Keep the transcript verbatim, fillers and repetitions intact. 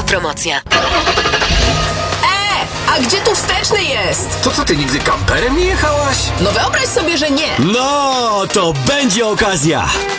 promocja. E, a gdzie tu wsteczny jest? To co, ty nigdy kamperem nie jechałaś? No wyobraź sobie, że nie. No, to będzie okazja.